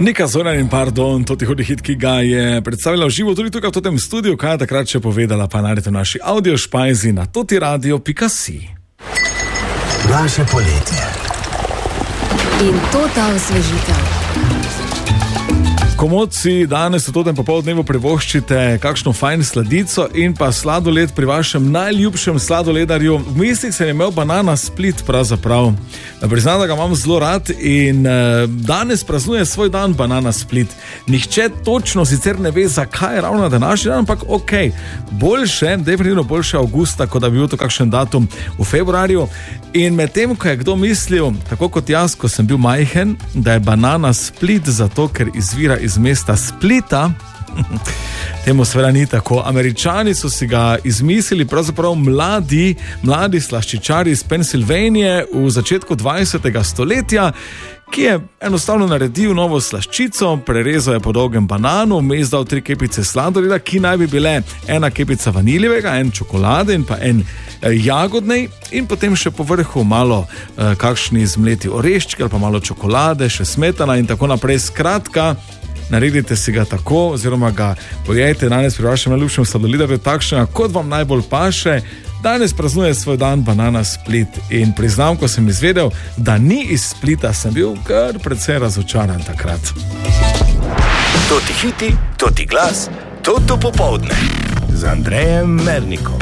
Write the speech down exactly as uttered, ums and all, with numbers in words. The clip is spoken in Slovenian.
Nika Zoran in pardon, to ti hodi hit, ki ga je predstavila v živo tudi tukaj v tem studiu, kaj je takrat še povedala, pa naredite v naši audio špajzi na totiradio pika si. Naše poletje. In to ta osvežitev. Komodci danes v totem popoldnevu privoščite kakšno fajn sladico in pa sladoled pri vašem najljubšem sladoledarju. V mislih sem imel banana split pravzaprav. Priznam, da ga imam zelo rad in uh, danes praznuje svoj dan banana split. Nihče točno sicer ne ve, zakaj je ravno današnji dan, ampak ok, boljše, definitivno boljše avgusta, kot da bi bil to kakšen datum v februarju. In med tem, ko je kdo mislil, tako kot jaz, ko sem bil majhen, da je banana split zato, ker izvira iz mesta Splita, temu seveda ni tako. Američani so si ga izmislili pravzaprav mladi, mladi slaščičari iz Pensilvanije v začetku dvajsetega stoletja, ki je enostavno naredil novo slaščico, prerezal je po dolgem bananu, vmes dal tri kepice sladoleda, ki naj bi bile ena kepica vaniljevega, en čokolade in pa en eh, jagodnej in potem še po vrhu malo eh, kakšni zmleti oreščki ali pa malo čokolade, še smetana in tako naprej. Skratka, naredite si ga tako, oziroma ga pojejte danes pri vašem najljubšem sladoledarju takšnega, kot vam najbolj paše. Danes praznuje svoj dan banana split in priznam, ko sem izvedel, da ni iz Splita, sem bil kar precej razočaran takrat. To ti hiti, to ti glas, to to popoldne z Andrejem Mernikom.